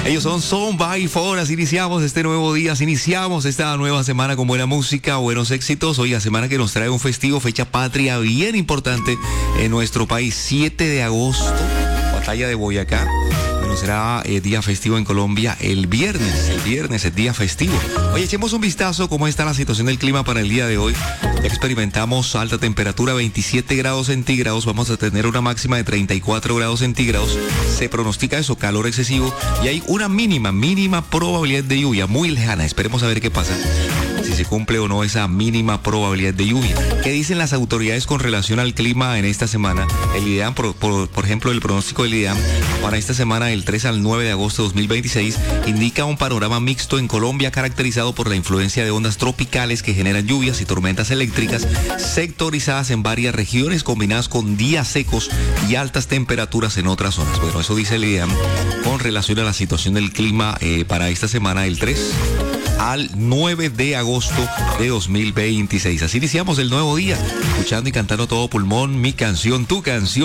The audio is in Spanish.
Ellos son Son by Four. Así iniciamos este nuevo día, así iniciamos esta nueva semana con buena música, buenos éxitos. Hoy la semana que nos trae un festivo, fecha patria bien importante en nuestro país, 7 de agosto, batalla de Boyacá. Bueno, será día festivo en Colombia el viernes es día festivo. Oye, echemos un vistazo cómo está la situación del clima para el día de hoy. Ya experimentamos alta temperatura, 27 grados centígrados, vamos a tener una máxima de 34 grados centígrados. Se pronostica eso, calor excesivo, y hay una mínima probabilidad de lluvia, muy lejana. Esperemos a ver qué pasa, si se cumple o no esa mínima probabilidad de lluvia. ¿Qué dicen las autoridades con relación al clima en esta semana? El IDEAM, por ejemplo, el pronóstico del IDEAM para esta semana, del 3 al 9 de agosto de 2026, indica un panorama mixto en Colombia caracterizado por la influencia de ondas tropicales que generan lluvias y tormentas eléctricas sectorizadas en varias regiones, combinadas con días secos y altas temperaturas en otras zonas. Bueno, eso dice el IDEAM con relación a la situación del clima para esta semana, del 3 al 9 de agosto de 2026. Así iniciamos el nuevo día, escuchando y cantando todo pulmón, mi canción, tu canción.